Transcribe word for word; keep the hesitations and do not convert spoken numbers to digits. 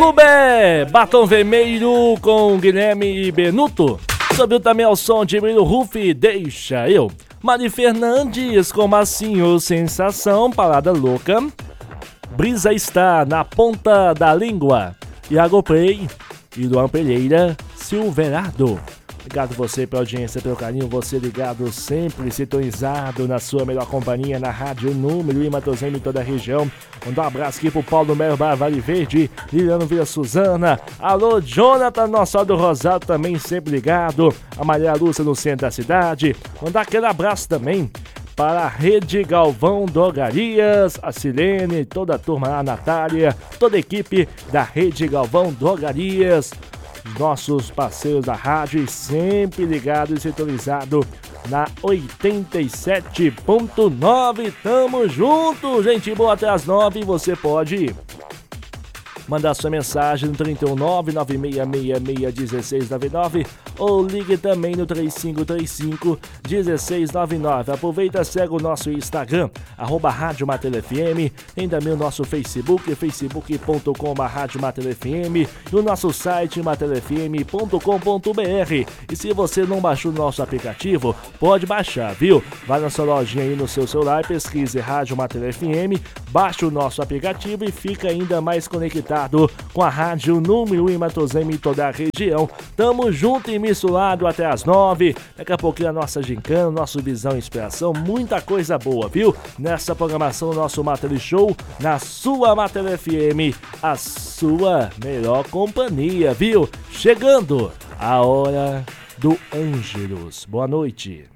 Clube Batom Vermelho com Guilherme Benuto. Subiu também ao som de Emílio Rufi, Deixa Eu. Mari Fernandes com Massinho, Sensação, Parada Louca. Brisa Está na Ponta da Língua. Iago Play e Luan Pereira, Silverado. Obrigado você pela audiência, pelo carinho, você ligado, sempre sintonizado na sua melhor companhia, na Rádio Número, em Matosema, em toda a região. Mandar um abraço aqui pro Paulo Melo Bar Vale Verde, Liliano Vila Suzana, alô Jonathan, nosso do Rosário também sempre ligado, a Maria Lúcia no centro da cidade. Mandar aquele abraço também para a Rede Galvão Drogarias, a Silene, toda a turma lá, a Natália, toda a equipe da Rede Galvão Drogarias. Nossos parceiros da rádio sempre ligado e sintonizado na oitenta e sete ponto nove. Tamo junto, gente boa, até as nove. Você pode mandar sua mensagem no trinta e um, nove nove seis seis seis um seis nove nove ou ligue também no três cinco três cinco um seis nove nove. Aproveita, segue o nosso Instagram, arroba Rádio Mater F M. Tem também o nosso Facebook, facebook ponto com barra Rádio Mater F M, e o nosso site mater f m ponto com ponto b r. E se você não baixou o nosso aplicativo, pode baixar, viu? Vai na sua lojinha aí no seu celular, pesquise Rádio Mater F M, baixa o nosso aplicativo e fica ainda mais conectado com a Rádio Número em Matosema e toda a região. Tamo junto e misturado até as nove. Daqui a pouquinho a nossa gincana, nosso Visão e Inspiração, muita coisa boa, viu? Nessa programação do nosso Mater Show, na sua Mater F M, a sua melhor companhia, viu? Chegando a hora do Ângelos. Boa noite.